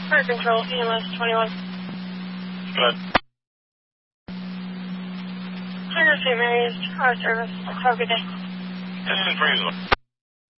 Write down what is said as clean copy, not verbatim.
Fire Control, EMS 21. Good. Clear St. Mary's, our service. Have a good day. Distant Breezeville.